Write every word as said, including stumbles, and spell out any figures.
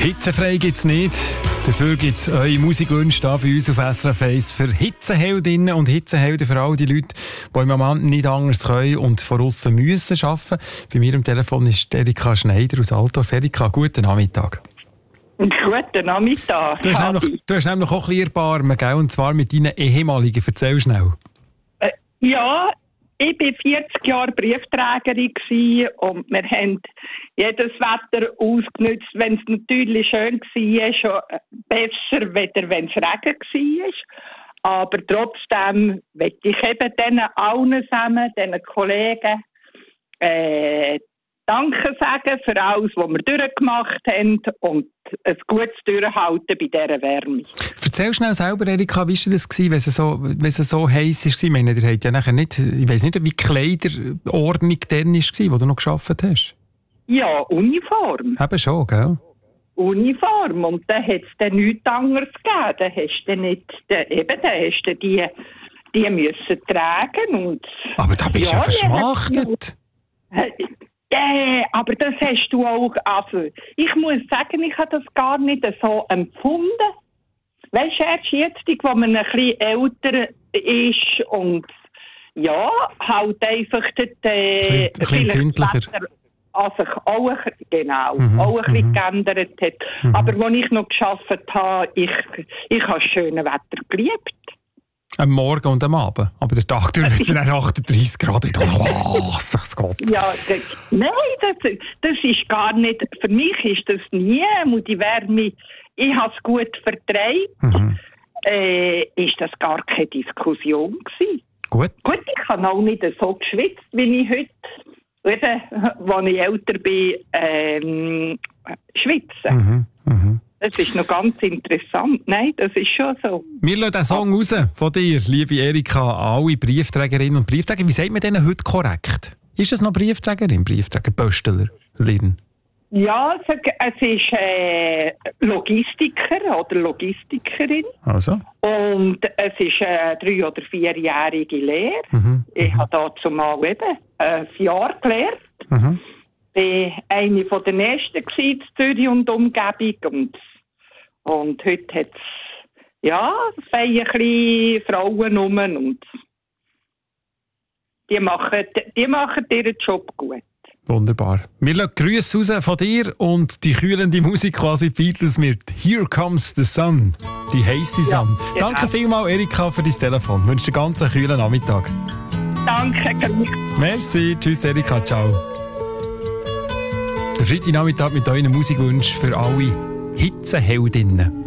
Hitzefrei gibt es nicht. Dafür gibt es eure Musikwünsche hier bei uns auf S R F eins für Hitzeheldinnen und Hitzehelden, für all die Leute, die im Moment nicht anders können und von aussen müssen arbeiten. Bei mir am Telefon ist Erika Schneider aus Altdorf. Erika, guten Nachmittag. Guten Nachmittag. Du hast, nämlich, du hast nämlich auch ein bisschen erbarmen, gell? Und zwar mit deinen ehemaligen. Erzähl schnell. Äh, ja, ich war vierzig Jahre Briefträgerin und wir haben jedes Wetter ausgenutzt, wenn es natürlich schön war, schon besser, weder wenn es Regen war. Aber trotzdem möchte ich eben denen allen zusammen, diesen Kollegen, äh, Danke sagen für alles, was wir durchgemacht haben und ein gutes Durchhalten bei dieser Wärme. Erzähl schnell selber, Erika, wie war das, wenn es so, wenn es so heiß war? Ich meine, ihr habt ja nachher nicht, ich weiss nicht, wie die Kleiderordnung dann war, wo du noch gearbeitet hast. Ja, Uniform. Eben schon, gell? Uniform. Und dann hat es dann nichts anderes gegeben. Dann hast du nicht, dann, eben, dann hast du die, die müssen tragen. Und, aber da bist du ja, ja verschmachtet. Ja, yeah, aber das hast du auch, also ich muss sagen, ich habe das gar nicht so empfunden. Weißt du, erst jetzt, wo man ein bisschen älter ist und ja, halt einfach das, äh, ein bisschen empfindlicher. Also auch ein, genau, mhm, auch ein bisschen mhm. geändert hat. Mhm. Aber als ich noch gearbeitet habe, ich, ich habe das schöne Wetter geliebt. Am Morgen und am Abend. Aber der Tag durch ist dann achtunddreissig Grad. Was? Oh, Gott. Ja, das, nein, das, das ist gar nicht. Für mich ist das nie. Die Wärme, ich habe es gut vertreibt. Mhm. Äh, ist das gar keine Diskussion gewesen. Gut. Gut, ich habe auch nicht so geschwitzt, wie ich heute, eben, als ich älter bin, ähm, schwitze. Mhm. Mhm. Das ist noch ganz interessant. Nein, das ist schon so. Wir lassen den Song raus von dir, liebe Erika, alle Briefträgerinnen und Briefträger. Wie sagt man denen heute korrekt? Ist es noch Briefträgerin, Briefträger, Pöstlerin? Ja, es ist äh, Logistiker oder Logistikerin. Also? Und es ist eine drei- oder vierjährige Lehre. Mhm. Ich mhm. habe da zumal eben ein Jahr gelernt. Mhm. Ich war eine der ersten in Zürich und Umgebung. Und, und heute hat es, ja, ein bisschen Frauen rum. Und die machen, die machen ihren Job gut. Wunderbar. Wir lassen Grüße raus von dir und die kühlende Musik quasi Beatles mit Here Comes the Sun. Die heisse Sun. Ja, genau. Danke vielmals, Erika, für dein Telefon. Ich wünsche dir einen ganz kühlen Nachmittag. Danke. Merci. Tschüss, Erika. Ciao. Der Freitagnachmittag mit euren Musikwünschen für alle Hitzeheldinnen.